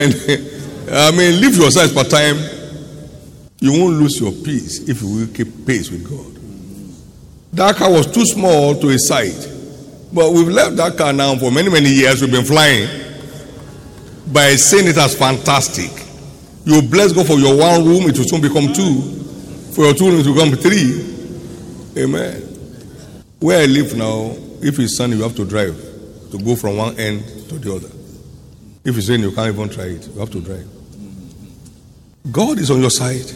I mean, live your size part time. You won't lose your peace if you will keep pace with God. That car was too small to his sight. But we've left that car now for many, many years. We've been flying by saying it as fantastic. You bless God for your one room, it will soon become two. For your two rooms, it will become three. Amen. Where I live now, if it's sunny, you have to drive to go from one end to the other. If it's raining, you can't even try it. You have to drive. God is on your side.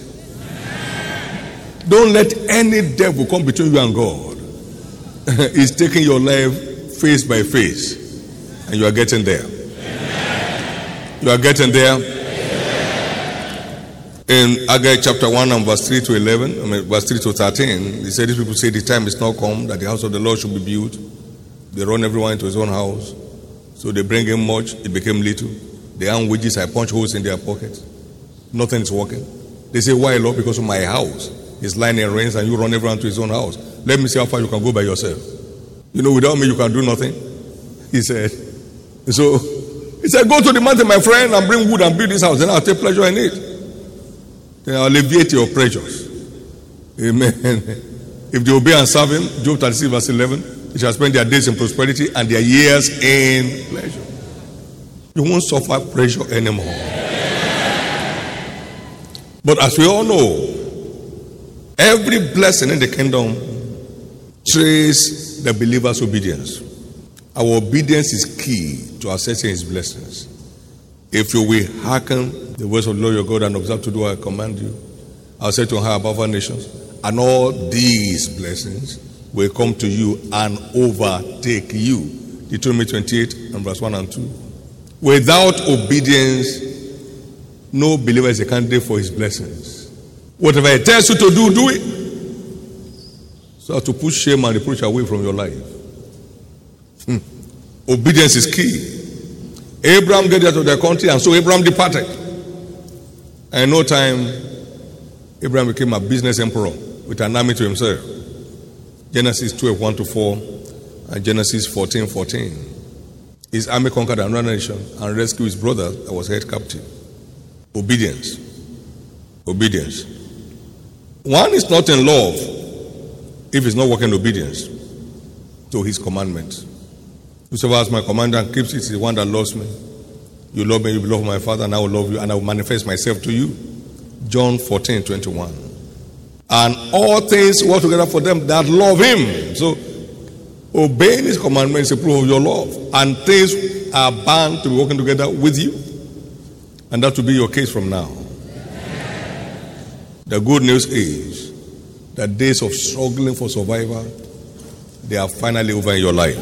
Don't let any devil come between you and God. He's taking your life face by face. And you are getting there. You are getting there. In Haggai chapter 1 and verse 3 to 11, verse 3 to 13, he said, these people say the time is not come that the house of the Lord should be built. They run everyone into his own house. So they bring him much, it became little. They earn wages, I punch holes in their pockets. Nothing is working. They say, why, Lord? Because of my house is lying in rains and you run everyone to his own house. Let me see how far you can go by yourself. You know, without me you can do nothing. He said. So, he said, go to the mountain, my friend, and bring wood and build this house. Then I'll take pleasure in it. Then I'll alleviate your pressures. Amen. If they obey and serve him, Job 36 verse 11, they shall spend their days in prosperity and their years in pleasure. You won't suffer pressure anymore. But as we all know, every blessing in the kingdom traces the believer's obedience. Our obedience is key to accessing his blessings. If you will hearken the words of the Lord your God and observe to do what I command you, I'll set you on high above our nations, and all these blessings will come to you and overtake you. Deuteronomy 28 and verse 1 and 2. Without obedience, no believer is a candidate for his blessings. Whatever he tells you to do, do it. So as to push shame and reproach away from your life. Obedience is key. Abraham get out of their country, and so Abraham departed. And in no time, Abraham became a business emperor with an army to himself. Genesis 12, 1 to 4, and Genesis 14, 14. His army conquered another nation and rescued his brother that was held captive. Obedience. Obedience. One is not in love if he's not working obedience to his commandments. Whosoever has my command and keeps it is the one that loves me. You love me, you love my Father, and I will love you, and I will manifest myself to you. John 14, 21. And all things work together for them that love him. So, obeying his commandments is a proof of your love. And things are bound to be working together with you. And that will be your case from now. The good news is that days of struggling for survival, they are finally over in your life.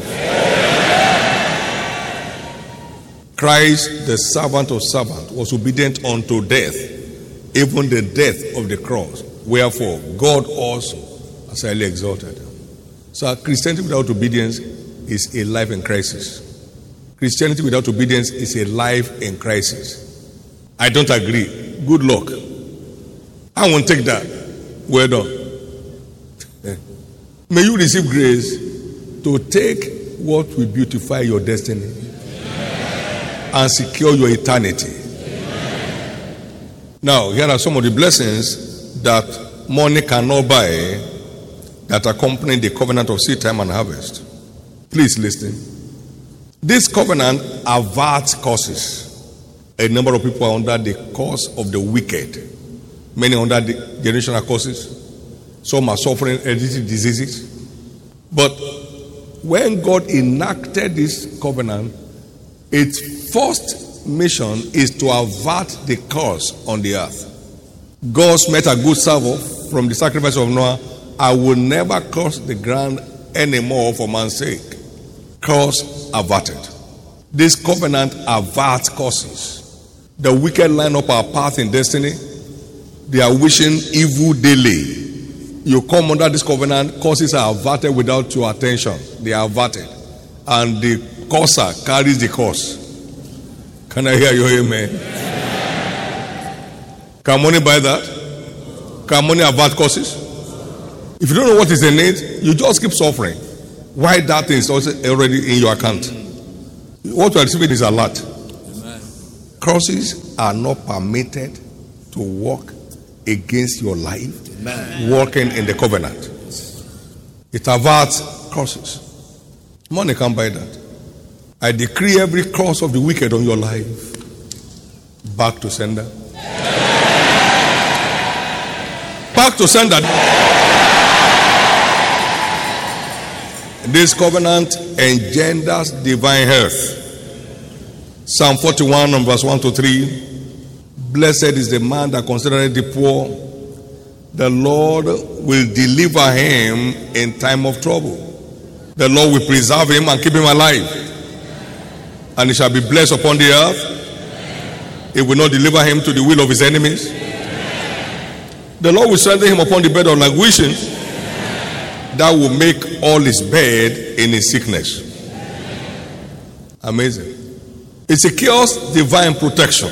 Christ, the servant of servants, was obedient unto death, even the death of the cross. Wherefore, God also has highly exalted him. So Christianity without obedience is a life in crisis. Christianity without obedience is a life in crisis. I don't agree. Good luck. I won't take that. Well done. May you receive grace to take what will beautify your destiny and secure your eternity. Now, here are some of the blessings that money cannot buy that accompany the covenant of seed time and harvest. Please listen. This covenant averts curses. A number of people are under the curse of the wicked. Many under the generational curses. Some are suffering hereditary diseases. But when God enacted this covenant, its first mission is to avert the curse on the earth. God met a good servant from the sacrifice of Noah. I will never curse the ground anymore for man's sake. Curse averted. This covenant averts curses. The wicked line up our path in destiny. They are wishing evil daily. You come under this covenant, curses are averted without your attention. They are averted. And the curser carries the curse. Can I hear your amen? Can money buy that? Can money avert curses? If you don't know what is in it, you just keep suffering. Why that thing is also already in your account? What you are receiving is a lot. Crosses are not permitted to work against your life. Amen. Working in the covenant. It averts crosses. Money can't buy that. I decree every cross of the wicked on your life back to sender. Back to sender. This covenant engenders divine health. Psalm 41 verse 1 to 3. Blessed is the man that considereth the poor. The Lord will deliver him in time of trouble. The Lord will preserve him and keep him alive. And he shall be blessed upon the earth. He will not deliver him to the will of his enemies. The Lord will strengthen him upon the bed of languishing. That will make all his bed in his sickness. Amazing. It secures divine protection.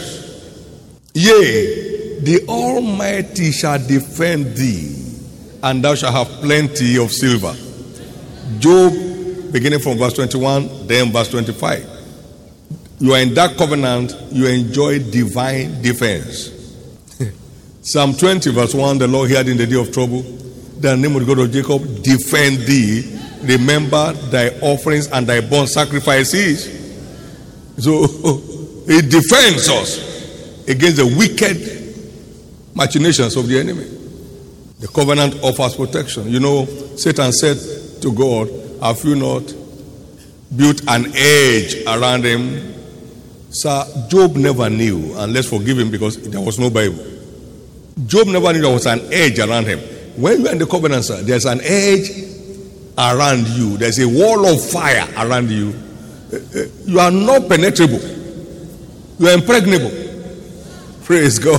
Yea, the Almighty shall defend thee, and thou shalt have plenty of silver. Job, beginning from verse 21, then verse 25. You are in that covenant, you enjoy divine defense. Psalm 20, verse 1, the Lord heard in the day of trouble. The name of the God of Jacob defend thee. Remember thy offerings and thy burnt sacrifices. So it defends us against the wicked machinations of the enemy. The covenant offers protection. You know, Satan said to God, have you not built an edge around him? Sir, Job never knew, and let's forgive him because there was no Bible. Job never knew there was an edge around him. When you are in the covenant, sir, there's an edge around you. There's a wall of fire around you. You are not penetrable. You are impregnable. Praise God.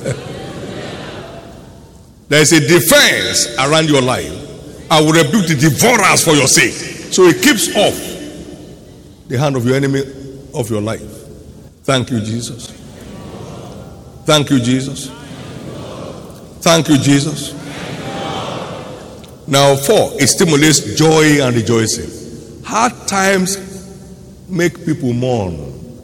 There is a defense around your life. I will rebuke the devourers for your sake. So it keeps off the hand of your enemy of your life. Thank you, Jesus. Thank you, Jesus. Thank you, Jesus. Now, 4, it stimulates joy and rejoicing. Hard times make people mourn.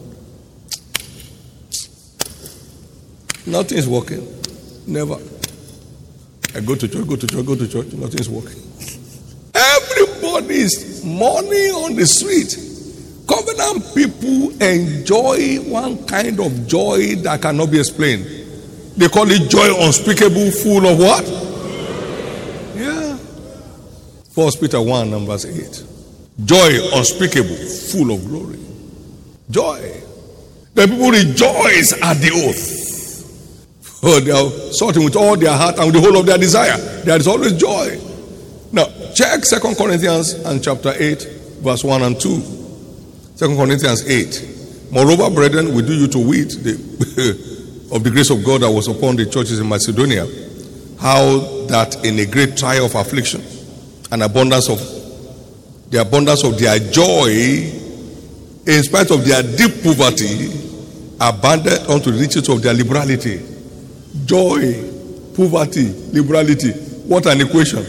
Nothing is working. Never. I go to church, nothing is working. Everybody is mourning on the street. Covenant people enjoy one kind of joy that cannot be explained. They call it joy unspeakable, full of what? Yeah. 1 Peter 1 and verse 8. Joy unspeakable, full of glory. Joy. The people rejoice at the oath. Oh, they are sorting with all their heart and with the whole of their desire. There is always joy. Now, check 2 Corinthians and chapter 8, verse 1 and 2. 2 Corinthians 8. Moreover, brethren, we do you to wit of the grace of God that was upon the churches in Macedonia, how that in a great trial of affliction, an abundance of their joy, in spite of their deep poverty, abounded unto the riches of their liberality. Joy, poverty, liberality. What an equation.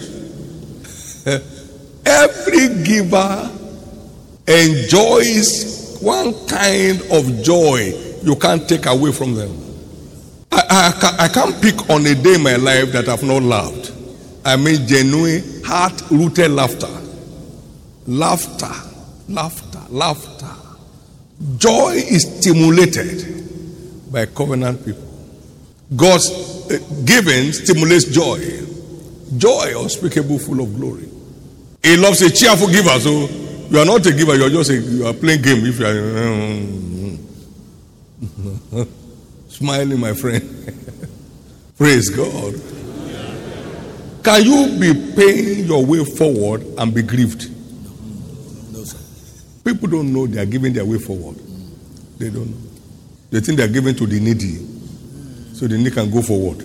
Every giver enjoys one kind of joy you can't take away from them. I can't pick on a day in my life that I've not laughed. I mean genuine, heart-rooted laughter. Laughter. Joy is stimulated by covenant people. God's giving stimulates joy. Joy unspeakable, full of glory. He loves a cheerful giver. So you are not a giver, you are playing game if you are smiling, my friend. Praise God. Can you be paying your way forward and be grieved? No, sir. People don't know they are giving their way forward. They don't know. They think they are giving to the needy, so the needy can go forward.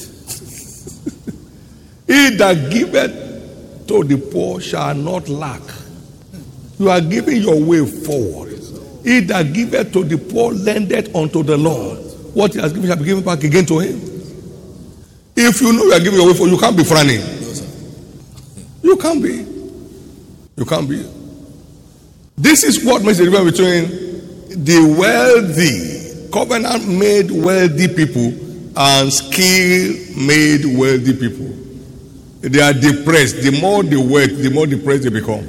He that giveth to the poor shall not lack. You are giving your way forward. He that giveth to the poor lendeth unto the Lord. What he has given shall be given back again to him. If you know you are giving your way forward, you can't be frowning. You can't be. You can't be. This is what makes the difference between the wealthy covenant made wealthy people and skill made wealthy people. They are depressed. The more they work, the more depressed they become.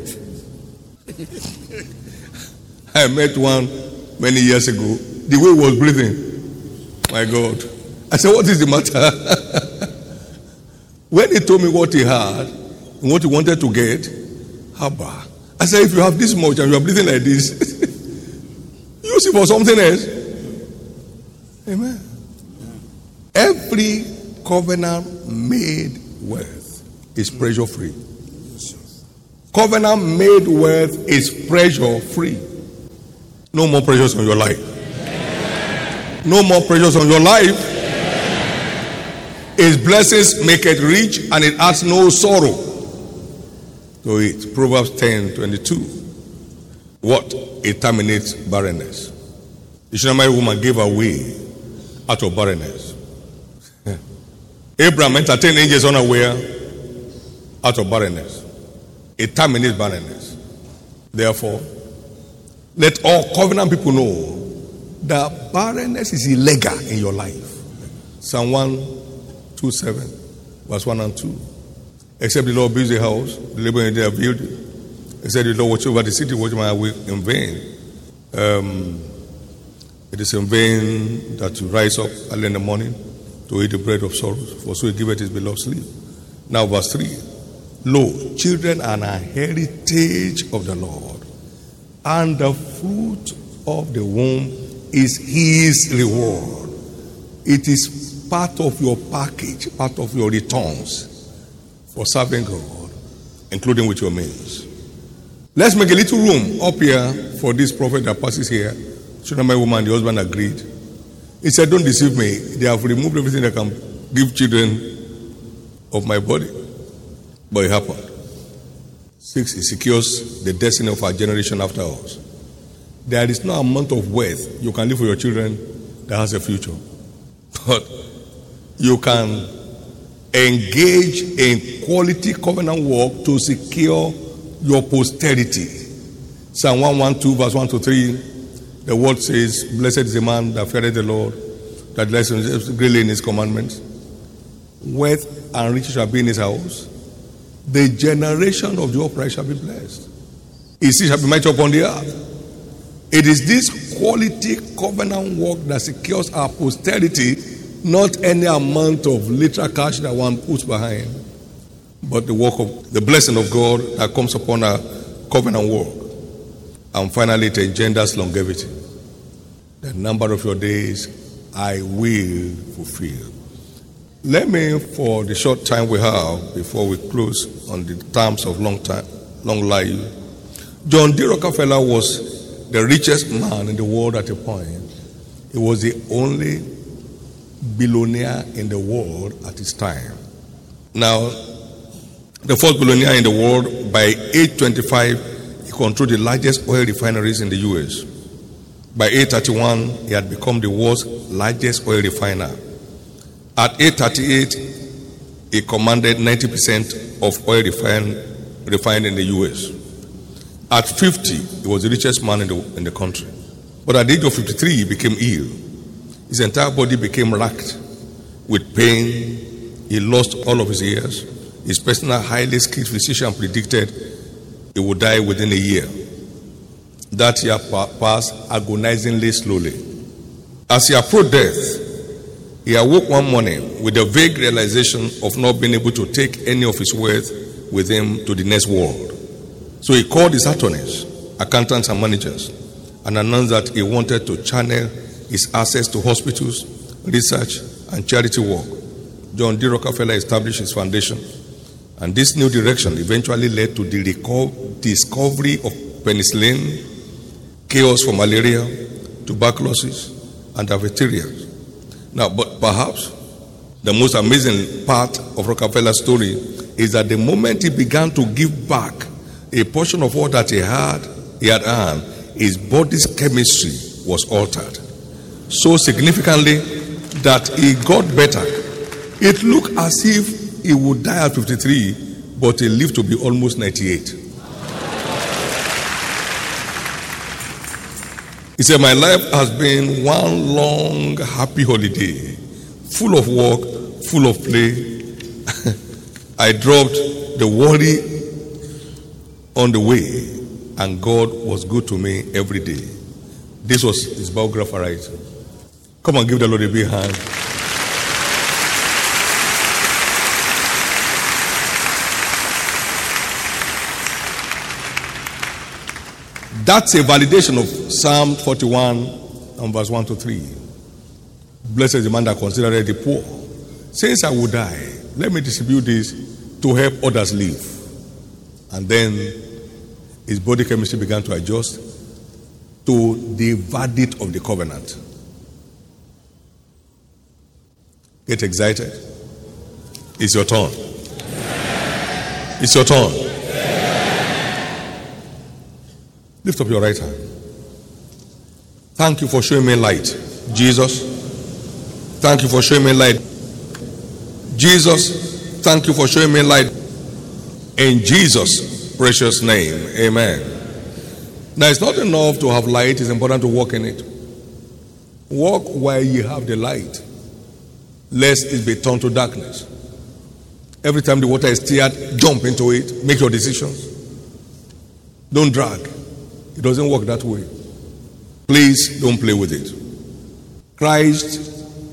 I met one many years ago. The way he was breathing, my God. I said, what is the matter? When he told me what he had and what he wanted to get, haba. I said, if you have this much and you are breathing like this, use it for something else. Amen. Every covenant made wealth is pressure free. Covenant made wealth is pressure free. No more pressures on your life. No more pressures on your life. His blessings make it rich and it adds no sorrow to it. Proverbs 10:22. What? It terminates barrenness. The Shunammite woman gave away out of barrenness. Abraham entertained angels unaware out of barrenness. It terminates barrenness. Therefore, let all covenant people know that barrenness is illegal in your life. Psalm 127, verse 1 and 2. Except the Lord builds a house, the labor in there build it. Except the Lord watch over the city, watch my way in vain. It is in vain that you rise up early in the morning to eat the bread of sorrows, for so he giveth his beloved sleep. Now verse 3. Lo, children are an heritage of the Lord, and the fruit of the womb is his reward. It is part of your package, part of your returns for serving God, including with your means. Let's make a little room up here for this prophet that passes here. Shunammite woman, the husband agreed. He said, don't deceive me. They have removed everything that can give children of my body. But it happened. 6, it secures the destiny of our generation after us. There is no amount of wealth you can leave for your children that has a future. But you can engage in quality covenant work to secure your posterity. Psalm 112, verse 1 to 3, the word says, blessed is the man that feareth the Lord, that delights greatly in his commandments. Wealth and riches shall be in his house. The generation of the upright shall be blessed. His seed shall be mighty upon the earth. It is this quality covenant work that secures our posterity, not any amount of literal cash that one puts behind, but the work of the blessing of God that comes upon our covenant work. And finally, it engenders longevity. The number of your days I will fulfill. Let me, for the short time we have before we close on the terms of long life, John D. Rockefeller was the richest man in the world at a point. He was the only billionaire in the world at his time. Now, the first billionaire in the world, by age 25, he controlled the largest oil refineries in the U.S. By age 31, he had become the world's largest oil refiner. At age 38, he commanded 90% of oil refined in the U.S. At 50, he was the richest man in the country. But at the age of 53, he became ill. His entire body became racked with pain. He lost all of his ears. His personal, highly skilled physician predicted he would die within a year. That year passed agonizingly slowly. As he approached death, he awoke one morning with a vague realization of not being able to take any of his wealth with him to the next world. So he called his attorneys, accountants, and managers and announced that he wanted to channel his assets to hospitals, research, and charity work. John D. Rockefeller established his foundation, and this new direction eventually led to the discovery of penicillin, cures for malaria, tuberculosis, and diphtheria. Now, but perhaps the most amazing part of Rockefeller's story is that the moment he began to give back a portion of all that he had earned, his body's chemistry was altered so significantly that he got better. It looked as if he would die at 53, but he lived to be almost 98. He said, my life has been one long happy holiday, full of work, full of play. I dropped the worry on the way, and God was good to me every day. This was his biographer writing. Come on, give the Lord a big hand. That's a validation of Psalm 41 and verse 1 to 3. Blessed is the man that considereth the poor. Since I will die, let me distribute this to help others live. And then his body chemistry began to adjust to the verdict of the covenant. Get excited. It's your turn. It's your turn. Lift up your right hand. Thank you for showing me light, Jesus. Thank you for showing me light. Jesus, thank you for showing me light. In Jesus' precious name, amen. Now, it's not enough to have light, it's important to walk in it. Walk while you have the light, lest it be turned to darkness. Every time the water is stirred, jump into it, make your decisions. Don't drag. It doesn't work that way. Please don't play with it. Christ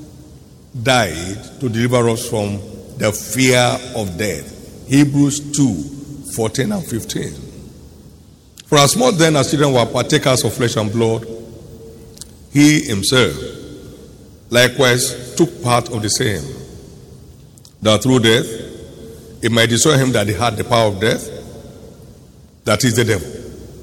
died to deliver us from the fear of death. Hebrews 2:14 and 15. For as much then as children were partakers of flesh and blood, he himself likewise took part of the same, that through death it might destroy him that had the power of death, that is the devil,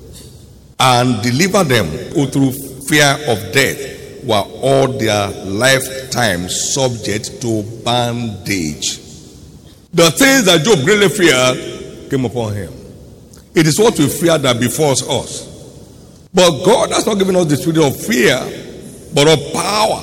and deliver them who through fear of death were all their lifetime subject to bondage. The things that Job greatly feared came upon him. It is what we fear that befalls us. But God has not given us the spirit of fear, but of power.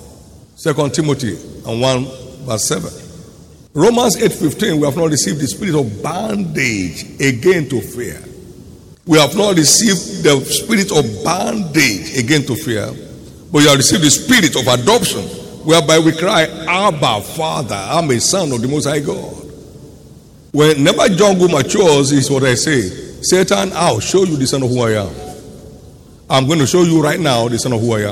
2 Timothy 1 verse 7. Romans 8:15, we have not received the spirit of bondage again to fear. We have not received the spirit of bondage again to fear, but you have received the spirit of adoption, whereby we cry, Abba, Father, I'm a son of the Most High God. Whenever jungle matures, is what I say, Satan, I'll show you the son of who I am. I'm going to show you right now the son of who I am.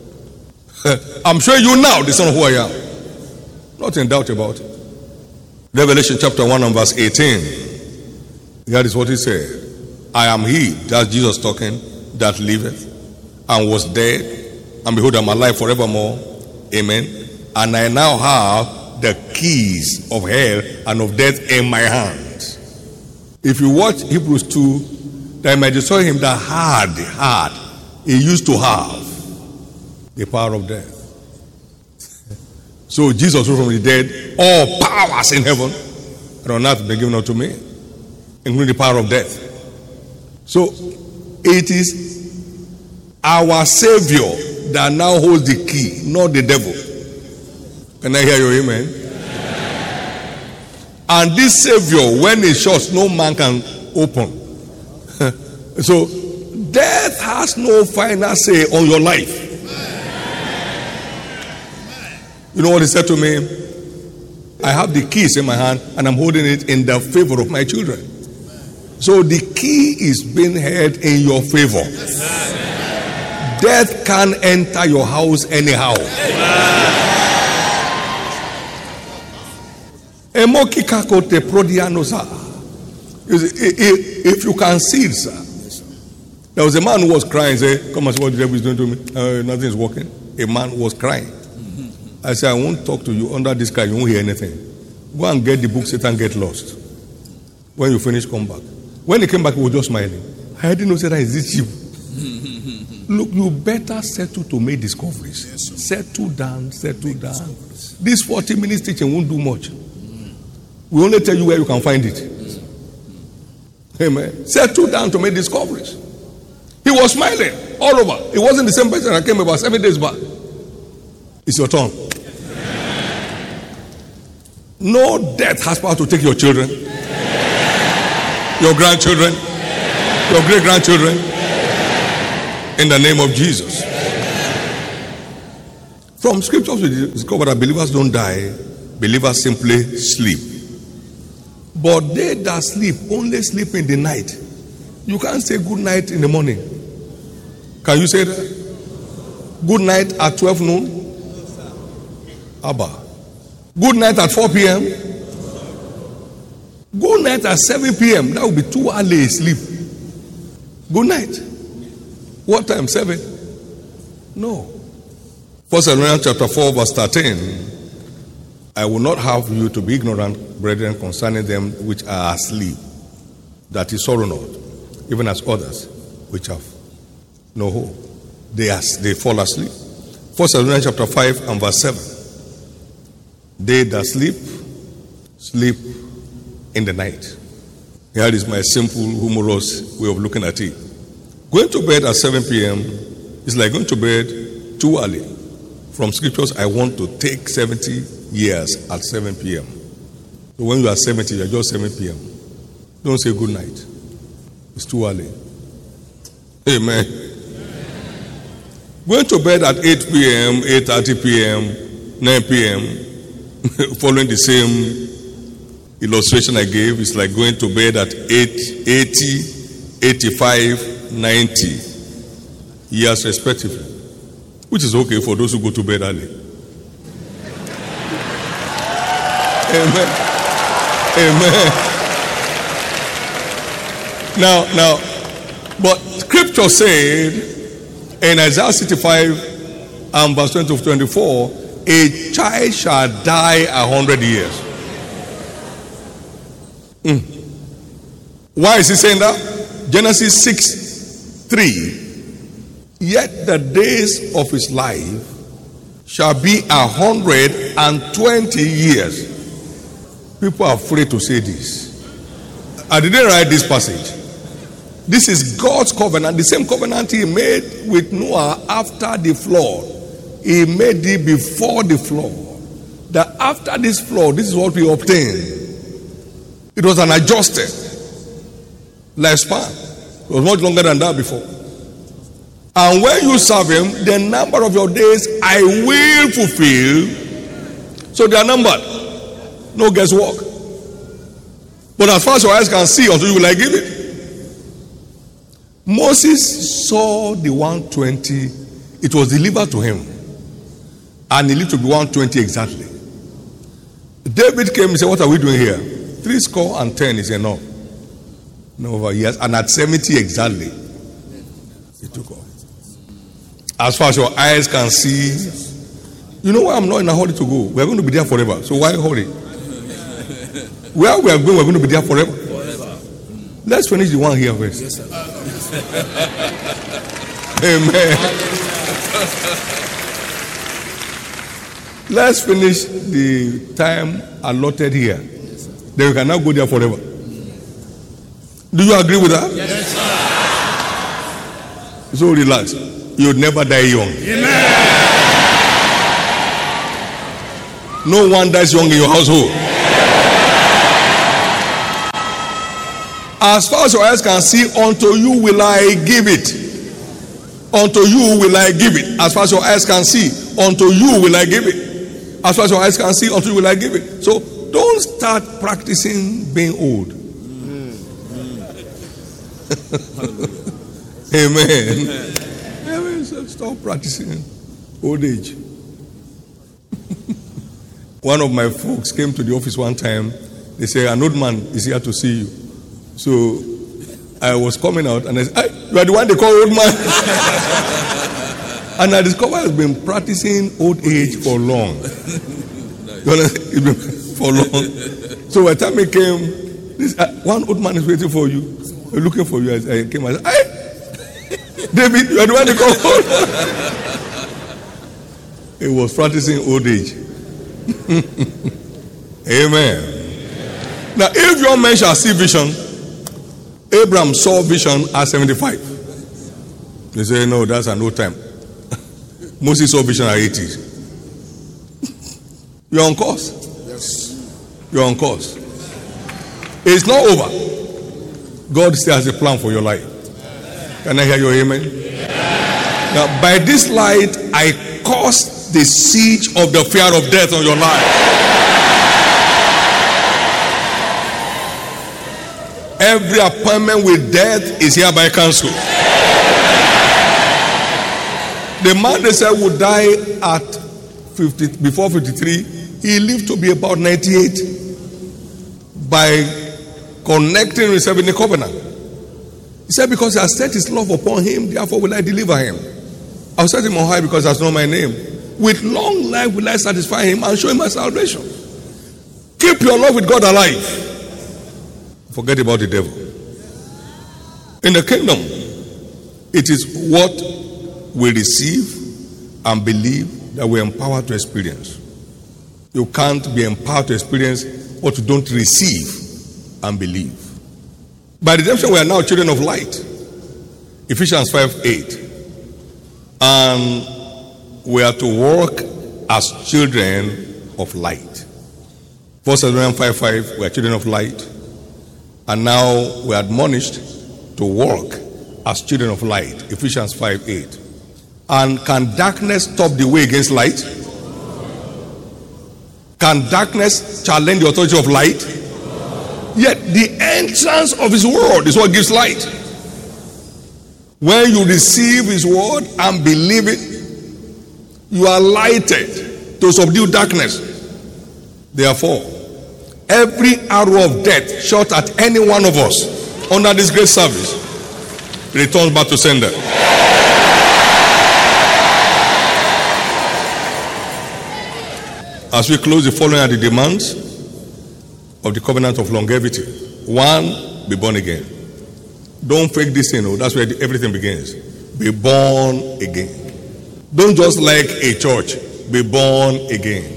I'm showing you now the son of who I am. Not in doubt about it. Revelation chapter 1 and verse 18. That is what he said. I am he, that's Jesus talking, that liveth and was dead, and behold, I'm alive forevermore. Amen. And I now have the keys of hell and of death in my hands. If you watch Hebrews 2, that I might destroy him that had, he used to have the power of death. So Jesus rose from the dead, all powers in heaven and on earth have been given unto me, including the power of death. So it is our Savior that now holds the key, not the devil. Can I hear your amen? And this Savior, when he shuts, no man can open. So death has no final say on your life. You know what he said to me? I have the keys in my hand and I'm holding it in the favor of my children. So the key is being held in your favor. Death can't enter your house anyhow. If you can see it, sir. There was a man who was crying, say, come and see what the devil is doing to me. Nothing is working. A man was crying. I said, I won't talk to you under this cry. You won't hear anything. Go and get the book, Satan Get Lost. When you finish, come back. When he came back, he was just smiling. I didn't know, Satan, is it you? Look, you better settle to make discoveries. Yes, settle down. This 40 minutes teaching won't do much. We only tell you where you can find it. Amen. Settle down to make discoveries. He was smiling all over. It wasn't the same person that came about 7 days back. It's your turn. No death has power to take your children, your grandchildren, your great-grandchildren. In the name of Jesus. From scriptures we discover that believers don't die, believers simply sleep. But they that sleep only sleep in the night. You can't say good night in the morning. Can you say that? Good night at 12 noon? Abba. Good night at 4 p.m.? Good night at 7 p.m. That would be too early sleep. Good night. What time? 7? No. 1 Thessalonians chapter 4 verse 13. I will not have you to be ignorant, brethren, concerning them which are asleep, that is sorrow not, even as others which have no hope. They fall asleep. 1 Thessalonians chapter 5 and verse 7. They that sleep, sleep in the night. Here is my simple, humorous way of looking at it. Going to bed at 7 p.m. is like going to bed too early. From scriptures, I want to take 70 years at 7 p.m. So when you are 70, you are just 7 p.m. Don't say good night. It's too early. Amen. Going to bed at 8 p.m., 8:30 p.m., 9 p.m., following the same illustration I gave, is like going to bed at 80, 85, 90 years respectively, which is okay for those who go to bed early. Amen. Amen. Now, but scripture said in Isaiah 65 and verse 20 to 24, a child shall die 100 years. Why is he saying that? Genesis 6:3. Yet the days of his life shall be 120 years. People are afraid to say this. I didn't write this passage. This is God's covenant, the same covenant he made with Noah after the flood. He made it before the flood. That after this flood, this is what we obtained. It was an adjusted lifespan. It was much longer than that before. And when you serve him, the number of your days I will fulfill. So they are numbered. No guesswork. But as far as your eyes can see, until you will I give it. Moses saw the 120. It was delivered to him. And he lived to be 120 exactly. David came and said, what are we doing here? 70 is enough. No over years. And at 70 exactly, he took off. As far as your eyes can see, you know why I'm not in a hurry to go? We're going to be there forever. So why hurry? Where we are going, we're going to be there forever. Let's finish the one here first. Yes, sir. Amen. Let's finish the time allotted here. Yes, then we can now go there forever. Do you agree with that? Yes, sir. So relax. You'll never die young. Amen. No one dies young in your household. As far as your eyes can see, unto you will I give it. Unto you will I give it. As far as your eyes can see, unto you will I give it. As far as your eyes can see, unto you will I give it. So don't start practicing being old. Amen. Amen. So stop practicing old age. One of my folks came to the office one time. They said, an old man is here to see you. So I was coming out and I said, hey, you are the one they call old man. And I discovered I've been practicing old age for long. For long. So by the time he came, this, one old man is waiting for you. Looking for you. I came and said, hey, David, you are the one they call old man. He was practicing old age. Amen. Now, if your man shall see vision, Abraham saw vision at 75. They say, no, that's an old time. Moses saw vision at 80. You're on course. Yes. You're on course. It's not over. God still has a plan for your life. Can I hear your amen? Yeah. Now, by this light, I cause the siege of the fear of death on your life. Every appointment with death is hereby cancelled. The man they said would die at before 53, he lived to be about 98 by connecting himself in the covenant. He said, because he has set his love upon him, therefore will I deliver him. I will set him on high because he has known my name. With long life will I satisfy him and show him my salvation. Keep your love with God alive. Forget about the devil. In the kingdom, it is what we receive and believe that we are empowered to experience. You can't be empowered to experience what you don't receive and believe. By redemption, we are now children of light. Ephesians 5:8. And we are to walk as children of light. 1 Thessalonians 5:5, we are children of light. And now we are admonished to walk as children of light. Ephesians 5:8. And can darkness stop the way against light? Can darkness challenge the authority of light? Yet the entrance of his word is what gives light. When you receive his word and believe it, you are lighted to subdue darkness. Therefore, every arrow of death shot at any one of us under this great service returns back to sender. As we close, the following are the demands of the covenant of longevity. 1, be born again. Don't fake this thing. That's where everything begins. Be born again. Don't just like a church. Be born again.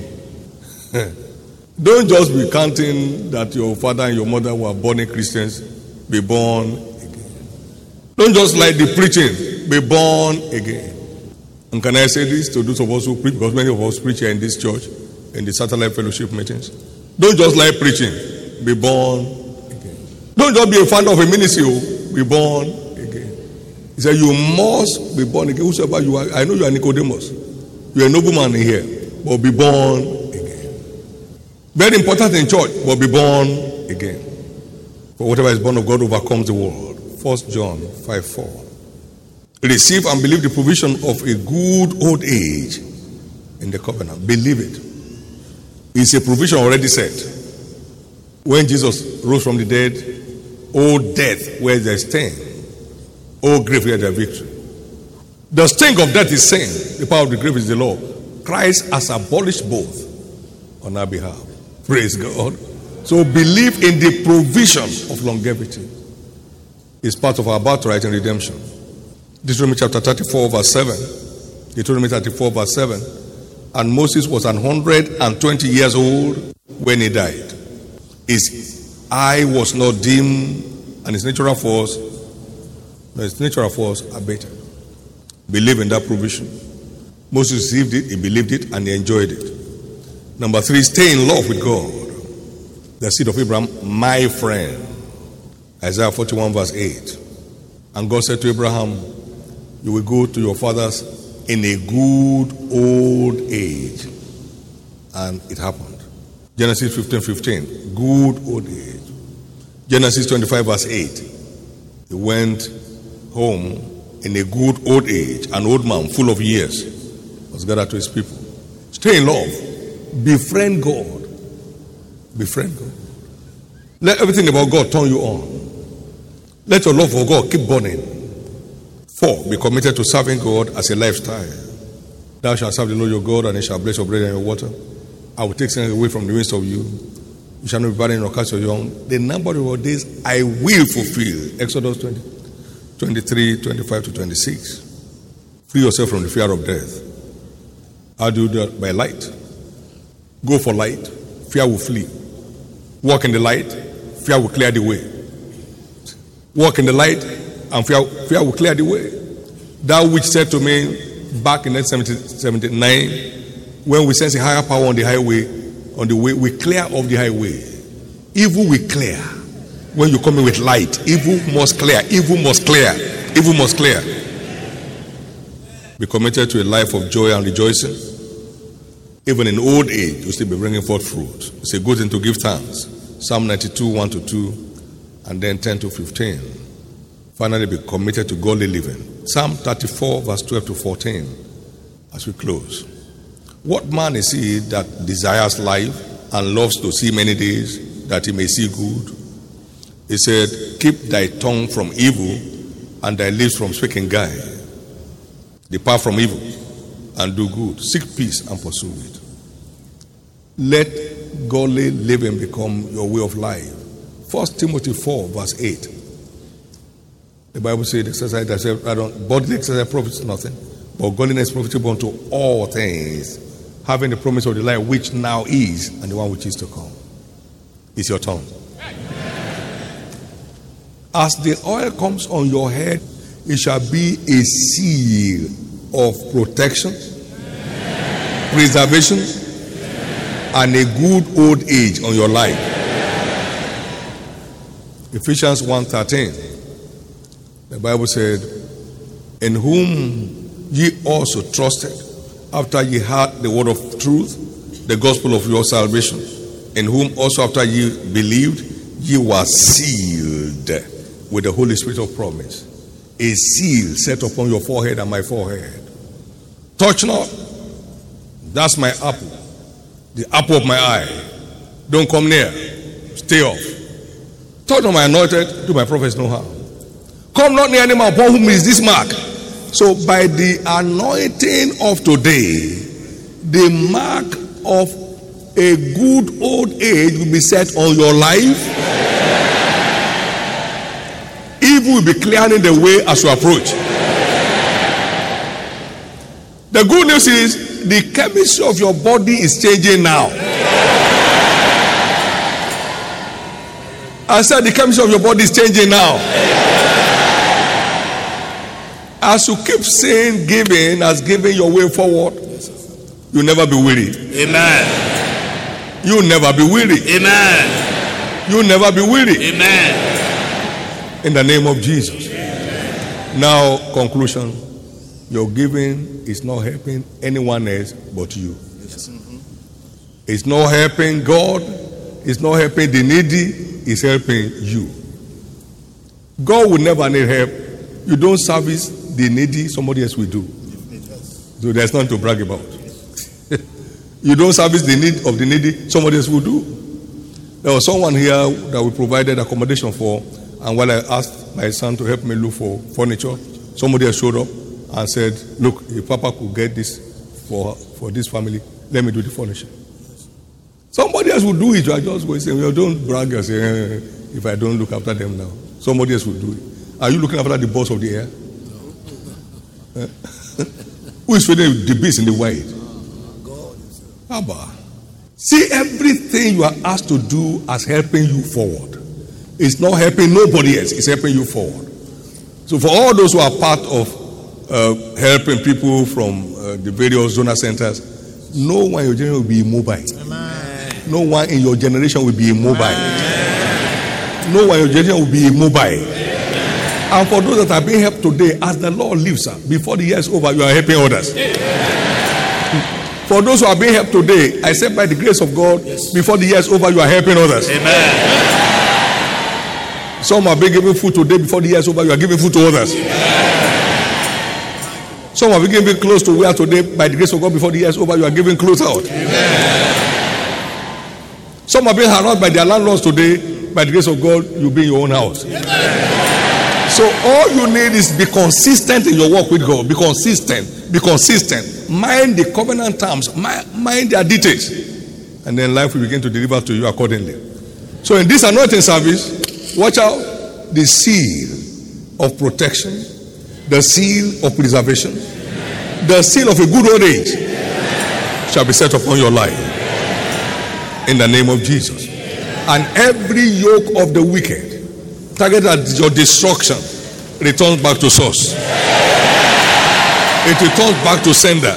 Don't just be counting that your father and your mother were born Christians. Be born again. Don't just like the preaching. Be born again. And can I say this to those of us who preach? Because many of us preach here in this church, in the satellite fellowship meetings. Don't just like preaching. Be born again. Don't just be a fan of a ministry. Be born again. He said, you must be born again. Whosoever you are, I know you are Nicodemus. You are a nobleman in here, but be born again. Very important in church, but be born again. For whatever is born of God overcomes the world. 1 John 5:4. Receive and believe the provision of a good old age in the covenant. Believe it. It's a provision already set. When Jesus rose from the dead, O death, where is thy sting? O grave, where is thy victory? The sting of death is sin. The power of the grave is the law. Christ has abolished both on our behalf. Praise God. So believe in the provision of longevity. It's part of our birthright and redemption. Deuteronomy chapter 34 verse 7. Deuteronomy 34 verse 7. And Moses was 120 years old when he died. His eye was not dim, and his natural force abated. Believe in that provision. Moses received it, he believed it, and he enjoyed it. Number 3, stay in love with God. The seed of Abraham, my friend. Isaiah 41 verse 8. And God said to Abraham, you will go to your fathers in a good old age. And it happened. Genesis 15:15, good old age. Genesis 25 verse 8, he went home in a good old age. An old man full of years was gathered to his people. Stay in love. Befriend God. Befriend God. Let everything about God turn you on. Let your love for God keep burning. 4, be committed to serving God as a lifestyle. Thou shalt serve the Lord your God, and he shall bless your bread and your water. I will take sin away from the midst of you. You shall not be barren nor cast your young. The number of your days I will fulfill. Exodus 23:25 to 26. Free yourself from the fear of death. How do you do that? By light. Go for light. Fear will flee. Walk in the light. Fear will clear the way. Walk in the light, and fear will clear the way. That which said to me back in 1979, when we sense a higher power on the highway, on the way, we clear off the highway. Evil will clear. When you come in with light, evil must clear. Evil must clear. Evil must clear. Be committed to a life of joy and rejoicing. Even in old age, you'll still be bringing forth fruit. It's a good thing to give thanks. Psalm 92, 1-2, and then 10-15. Finally, be committed to godly living. Psalm 34, verse 12-14, as we close. What man is he that desires life and loves to see many days, that he may see good? He said, keep thy tongue from evil and thy lips from speaking guile. Depart from evil and do good. Seek peace and pursue it. Let godly living become your way of life. 1 Timothy 4, verse 8. The Bible says, exercise bodily exercise profits nothing, but godliness profitable unto all things, having the promise of the life which now is and the one which is to come. It's your turn. As the oil comes on your head, it shall be a seal of protection, preservation, and a good old age on your life. Ephesians 1:13. The Bible said, in whom ye also trusted, after ye heard the word of truth, the gospel of your salvation, in whom also after ye believed, ye were sealed with the Holy Spirit of promise. A seal set upon your forehead and my forehead. Touch not. That's my apple. The apple of my eye. Don't come near. Stay off. Touch not my anointed, do my prophets no harm. Come not near any man upon whom is this mark. So by the anointing of today, the mark of a good old age will be set on your life. Evil will be clearing the way as you approach. The good news is the chemistry of your body is changing now. I said the chemistry of your body is changing now. As you keep saying giving as giving your way forward, you'll never be weary. Amen. You'll never be weary. Amen. You'll never be weary. Amen. In the name of Jesus. Now, conclusion. Your giving is not helping anyone else but you. It's not helping God. It's not helping the needy. It's helping you. God will never need help. You don't service the needy, somebody else will do. So there's nothing to brag about. You don't service the need of the needy, somebody else will do. There was someone here that we provided accommodation for, and while I asked my son to help me look for furniture, somebody else showed up and said, look, if Papa could get this for this family, let me do the furniture. Somebody else will do it. I just go and say, well, don't brag and say, if I don't look after them now. Somebody else will do it. Are you looking after the boss of the air? Who is feeding the beast in the wild? Abba. See, everything you are asked to do as helping you forward. It's not helping nobody else. It's helping you forward. So for all those who are part of helping people from the various zonal centers, no one in your generation will be immobile. Amen. No one in your generation will be immobile. Amen. No one in your generation will be immobile. And for those that are being helped today, as the Lord lives, before the year is over, you are helping others. For those who are being helped today, I said by the grace of God, before the year is over, you are helping others. Amen. Some are being given food today, before the year is over, you are giving food to others. Some are being given clothes to wear today, by the grace of God, before the year is over, you are giving clothes out. Some are being harassed by their landlords today, by the grace of God, you'll be in your own house. So all you need is be consistent in your work with God. Be consistent. Be consistent. Mind the covenant terms. Mind their details. And then life will begin to deliver to you accordingly. So in this anointing service, watch out. The seal of protection. The seal of preservation. The seal of a good old age shall be set upon your life. In the name of Jesus. And every yoke of the wicked targeted at your destruction returns back to source. It returns back to sender.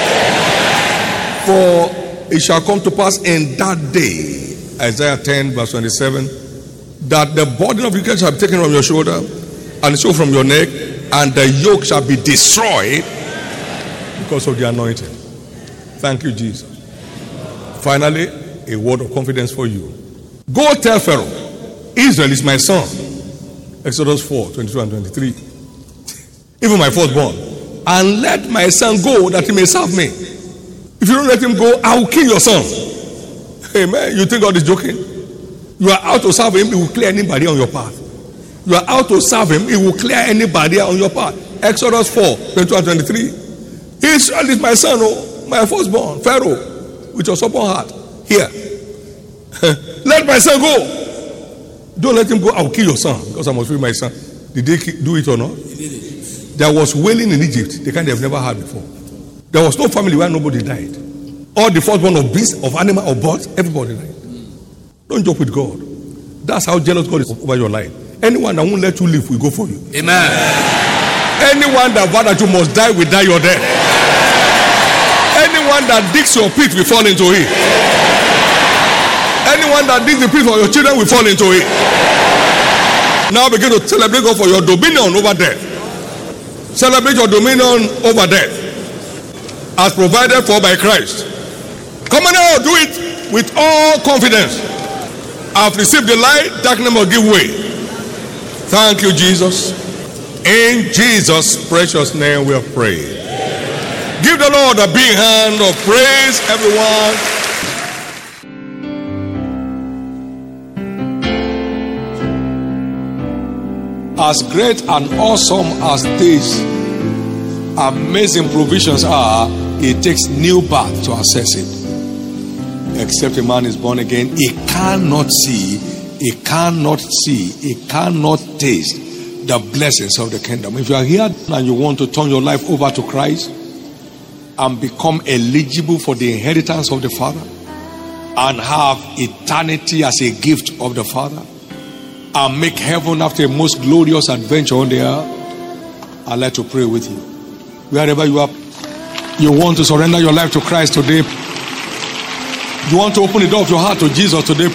For it shall come to pass in that day, Isaiah 10 verse 27, that the burden of wicked shall be taken from your shoulder and the yoke from your neck, and the yoke shall be destroyed because of the anointing. Thank you, Jesus. Finally, a word of confidence for you. Go tell Pharaoh, Israel is my son. Exodus 4:22 and 23. Even my firstborn. And let my son go that he may serve me. If you don't let him go, I will kill your son. Amen. You think God is joking? You are out to serve him, he will clear anybody on your path. You are out to serve him, he will clear anybody on your path. Exodus 4:22 and 23. Israel is my son, oh, my firstborn, Pharaoh, with your stubborn heart. Here. Let my son go. Don't let him go, I will kill your son, because I must free my son. Did they do it or not? There was wailing in Egypt, the kind they've never had before. There was no family where nobody died. All the firstborn of beasts, of animal, of birds, everybody died. Don't joke with God. That's how jealous God is over your life. Anyone that won't let you live will go for you. Amen. Anyone that vows that you must die will die your death. Anyone that digs your pit will fall into it. Anyone that digs the pit for your children will fall into it. Now begin to celebrate God for your dominion over death. Celebrate your dominion over death, as provided for by Christ. Come on now, do it with all confidence. I've received the light, darkness must give way. Thank you, Jesus. In Jesus' precious name we have prayed. Give the Lord a big hand of praise, everyone. As great and awesome as these amazing provisions are, it takes new birth to access it. Except a man is born again, he cannot see, he cannot taste the blessings of the kingdom. If you are here and you want to turn your life over to Christ and become eligible for the inheritance of the Father and have eternity as a gift of the Father and make heaven after a most glorious adventure on the earth, I'd like to pray with you. Wherever you are, you want to surrender your life to Christ today. You want to open the door of your heart to Jesus today.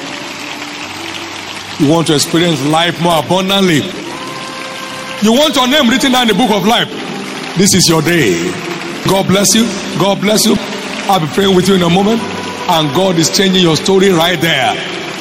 You want to experience life more abundantly. You want your name written down in the book of life. This is your day. God bless you. God bless you. I'll be praying with you in a moment. And God is changing your story right there.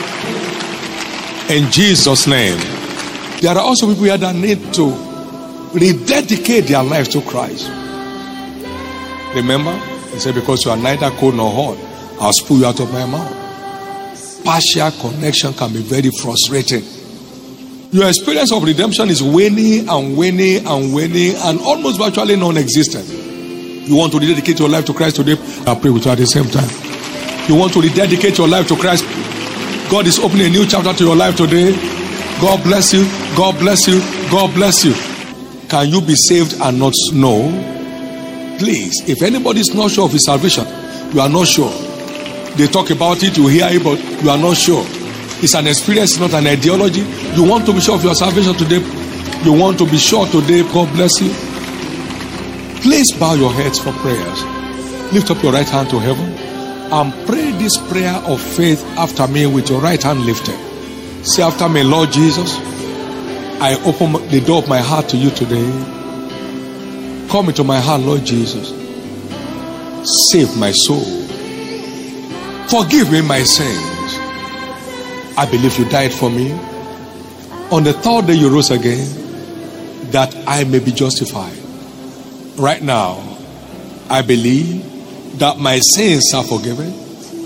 In Jesus' name. There are also people here that need to rededicate their lives to Christ. Remember, he said, because you are neither cold nor hot, I'll spew you out of my mouth. Partial connection can be very frustrating. Your experience of redemption is waning and waning and waning and almost virtually non-existent. You want to rededicate your life to Christ today? I'll pray with you at the same time. You want to rededicate your life to Christ? God is opening a new chapter to your life today. God bless you. God bless you. God bless you. Can you be saved and not know? Please, if anybody is not sure of his salvation, you are not sure. They talk about it, you hear it, but you are not sure. It's an experience, it's not an ideology. You want to be sure of your salvation today. You want to be sure today. God bless you. Please bow your heads for prayers. Lift up your right hand to heaven and pray this prayer of faith after me with your right hand lifted. Say after me, Lord Jesus, I open the door of my heart to you today. Come into my heart, Lord Jesus. Save my soul. Forgive me my sins. I believe you died for me. On the third day you rose again, that I may be justified. Right now, I believe that my sins are forgiven.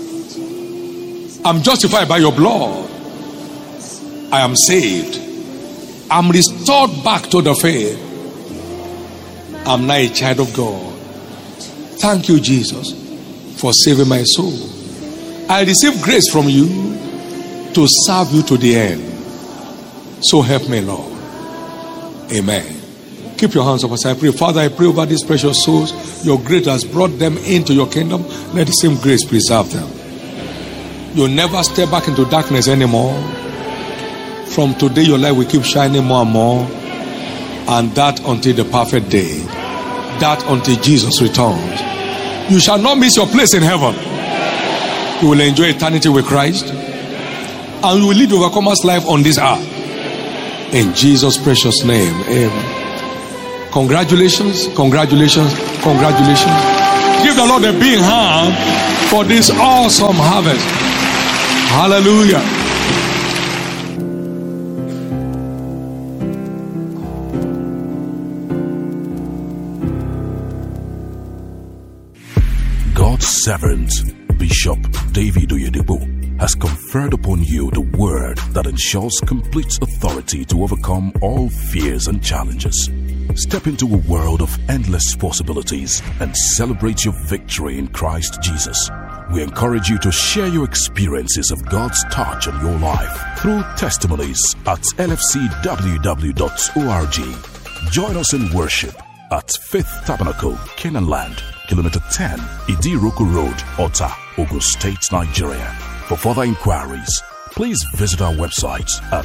I'm justified by your blood. I am saved. I'm restored back to the faith. I'm now a child of God. Thank you, Jesus, for saving my soul. I receive grace from you to serve you to the end. So help me, Lord. Amen. Keep your hands up as I pray. Father, I pray over these precious souls. Your grace has brought them into your kingdom. Let the same grace preserve them. You'll never step back into darkness anymore. From today, your light will keep shining more and more. And that until the perfect day. That until Jesus returns. You shall not miss your place in heaven. You will enjoy eternity with Christ. And you will live overcomer's life on this earth. In Jesus' precious name. Amen. Congratulations, congratulations, congratulations. Give the Lord a big hand for this awesome harvest. Hallelujah. God's servant, Bishop David Oyedepo, has conferred upon you the word that ensures complete authority to overcome all fears and challenges. Step into a world of endless possibilities and celebrate your victory in Christ Jesus. We encourage you to share your experiences of God's touch on your life through testimonies at lfcww.org. Join us in worship at Faith Tabernacle, Canaan Land, Kilometer 10, Idiroko Road, Ota, Ogun State, Nigeria. For further inquiries, please visit our website at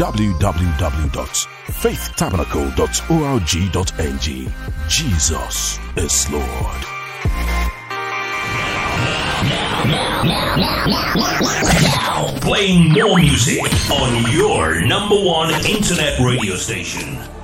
www.faithtabernacle.org.ng. Jesus is Lord. Now playing more music on your #1 internet radio station.